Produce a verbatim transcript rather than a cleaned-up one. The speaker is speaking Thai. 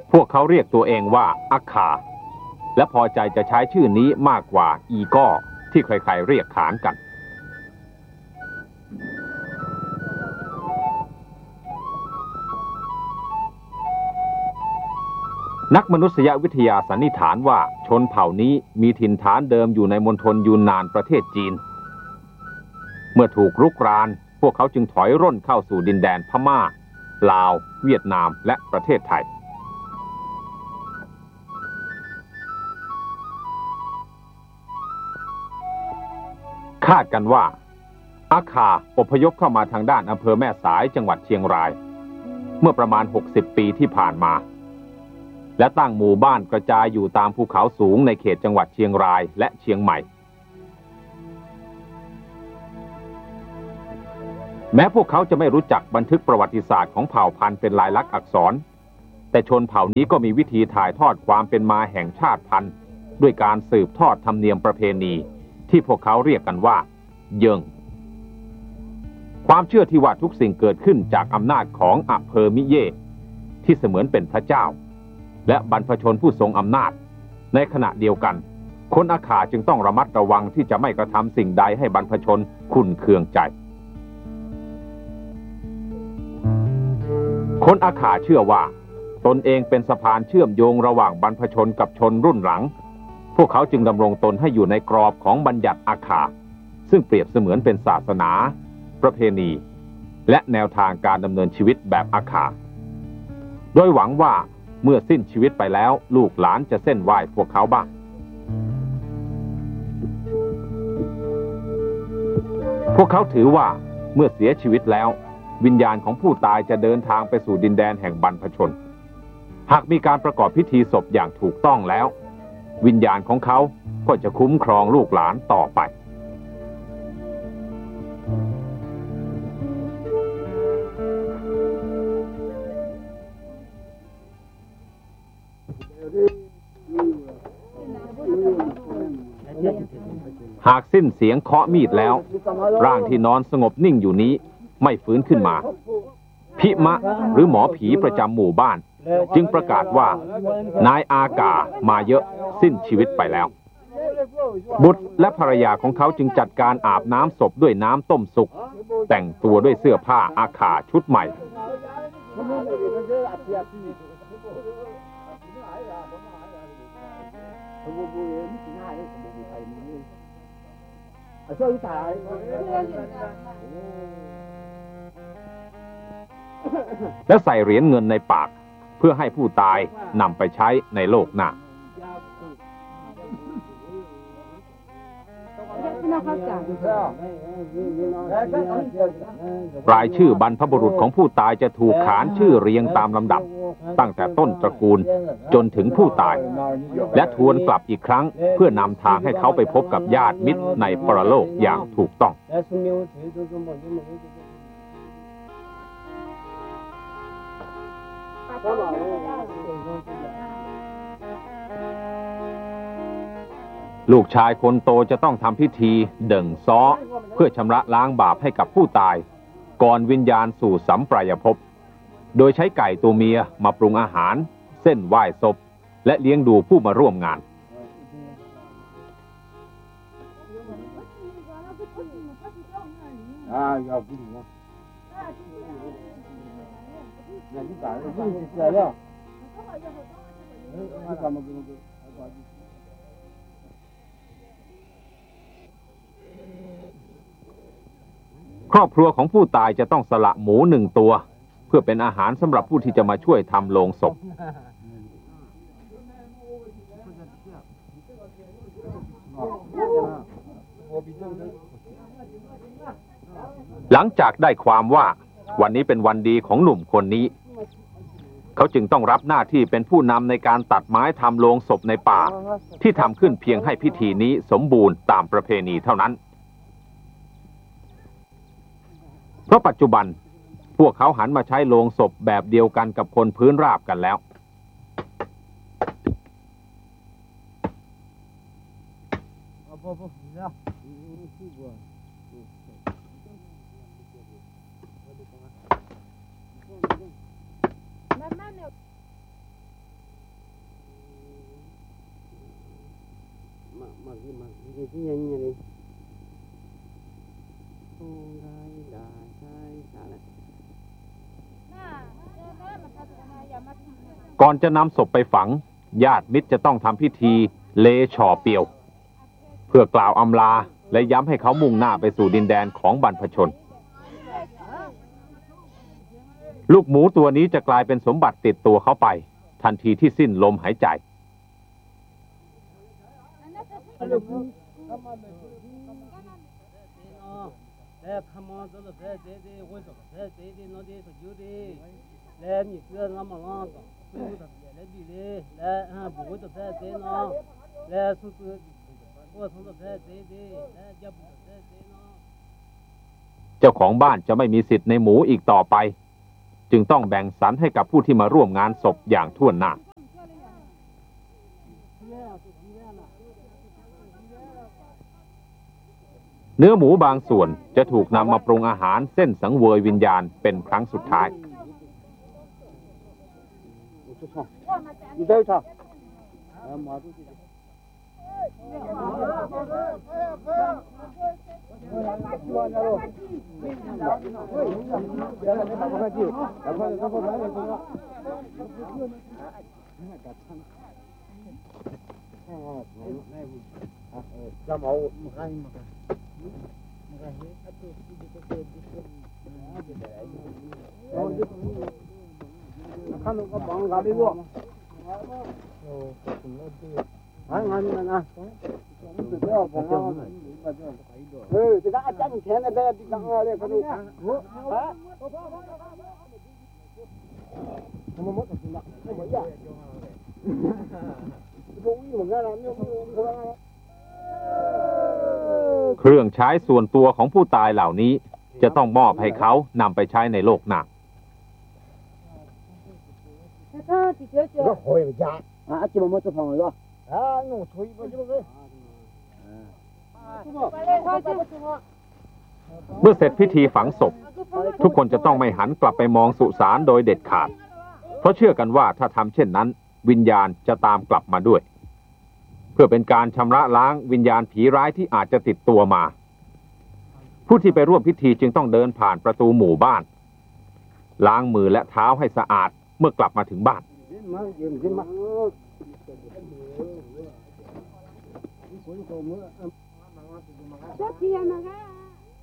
พวกเขาเรียกตัวเองว่าอัคคาและพอใจจะใช้ชื่อนี้มากกว่าอีก้อที่ใครๆเรียกขานกันนักมนุษยวิทยาสันนิษฐานว่าชนเผ่านี้มีถิ่นฐานเดิมอยู่ในมณฑลยูนนานประเทศจีนเมื่อถูกรุกรานพวกเขาจึงถอยร่นเข้าสู่ดินแดนพม่าลาวเวียดนามและประเทศไทยคาดกันว่าอาคาอพยพเข้ามาทางด้านอำเภอแม่สายจังหวัดเชียงรายเมื่อประมาณหกสิบปีที่ผ่านมาและตั้งหมู่บ้านกระจายอยู่ตามภูเขาสูงในเขตจังหวัดเชียงรายและเชียงใหม่แม้พวกเขาจะไม่รู้จักบันทึกประวัติศาสตร์ของเผ่าพันธุ์เป็นลายลักษณ์อักษรแต่ชนเผ่านี้ก็มีวิธีถ่ายทอดความเป็นมาแห่งชาติพันธุ์ด้วยการสืบทอดธรรมเนียมประเพณีที่พวกเขาเรียกกันว่าเยิงความเชื่อที่ว่าทุกสิ่งเกิดขึ้นจากอำนาจของอเพอมิเย่ที่เสมือนเป็นพระเจ้าและบรรพชนผู้ทรงอำนาจในขณะเดียวกันคนอาคาจึงต้องระมัดระวังที่จะไม่กระทำสิ่งใดให้บรรพชนขุ่นเคืองใจคนอาคาเชื่อว่าตนเองเป็นสะพานเชื่อมโยงระหว่างบรรพชนกับชนรุ่นหลังพวกเขาจึงดำรงตนให้อยู่ในกรอบของบัญญัติอาคาซึ่งเปรียบเสมือนเป็นศาสนาประเพณีและแนวทางการดำเนินชีวิตแบบอาคาโดยหวังว่าเมื่อสิ้นชีวิตไปแล้วลูกหลานจะเส้นไหว้พวกเขาบ้างพวกเขาถือว่าเมื่อเสียชีวิตแล้ววิญญาณของผู้ตายจะเดินทางไปสู่ดินแดนแห่งบรรพชนหากมีการประกอบพิธีศพอย่างถูกต้องแล้ววิญญาณของเขาก็จะคุ้มครองลูกหลานต่อไปหากสิ้นเสียงเคาะมีดแล้วร่างที่นอนสงบนิ่งอยู่นี้ไม่ฟื้นขึ้นมาพิมะหรือหมอผีประจำหมู่บ้านจึงประกาศว่านายอากามาเยอะสิ้นชีวิตไปแล้วบุตรและภรรยาของเขาจึงจัดการอาบน้ำศพด้วยน้ำต้มสุกแต่งตัวด้วยเสื้อผ้าอาคาชุดใหม่และใส่เหรียญเงินในปากเพื่อให้ผู้ตายนำไปใช้ในโลกหน้า รายชื่อบรรพบุรุษของผู้ตายจะถูกขานชื่อเรียงตามลำดับตั้งแต่ต้นตระกูลจนถึงผู้ตายและทวนกลับอีกครั้งเพื่อนำทางให้เขาไปพบกับญาติมิตรในปรโลกอย่างถูกต้องลูกชายคนโตจะต้องทำพิธีเดิ่งซ้อเพื่อชำระล้างบาปให้กับผู้ตายก่อนวิญญาณสู่สัมปรายภพโดยใช้ไก่ตัวเมียมาปรุงอาหารเส้นไหว้ศพและเลี้ยงดูผู้มาร่วมงานครอบครัวของผู้ตายจะต้องสละหมูหนึ่งตัวเพื่อเป็นอาหารสำหรับผู้ที่จะมาช่วยทำโลงศพหลังจากได้ความว่าวันนี้เป็นวันดีของหนุ่มคนนี้เขาจึงต้องรับหน้าที่เป็นผู้นำในการตัดไม้ทำโลงศพในป่าที่ทำขึ้นเพียงให้พิธีนี้สมบูรณ์ตามประเพณีเท่านั้นเพราะปัจจุบันพวกเขาหันมาใช้โลงศพแบบเดียวกันกับคนพื้นราบกันแล้วก่อนจะนำศพไปฝังญาติมิตรจะต้องทำพิธีเลฉ่อเปียวเพื่อกล่าวอำลาและย้ำให้เขามุ่งหน้าไปสู่ดินแดนของบรรพชนลูกหมูตัวนี้จะกลายเป็นสมบัติติดตัวเขาไปทันทีที่สิ้นลมหายใจเจ้าของบ้านจะไม่มีสิทธิ์ในหมูอีกต่อไปจึงต้องแบ่งสรรให้กับผู้ที่มาร่วมงานศพอย่างทั่วหน้าเนื้อหมูบางส่วนจะถูกนำมาปรุงอาหารเส้นสังเวยวิญญาณเป็นครั้งสุดท้ายเครื่องใช้ส่วนตัวของผู้ตายเหล่านี้จะต้องมอบให้เขานำไปใช้ในโลกหน้าเมื่อเสร็จพิธีฝังศพทุกคนจะต้องไม่หันกลับไปมองสุสานโดยเด็ดขาดเพราะเชื่อกันว่าถ้าทำเช่นนั้นวิญญาณจะตามกลับมาด้วยเพื่อเป็นการชำระล้างวิญญาณผีร้ายที่อาจจะติดตัวมาผู้ที่ไปร่วมพิธีจึงต้องเดินผ่านประตูหมู่บ้านล้างมือและเท้าให้สะอาดเมื่อกลับมาถึงบ้าน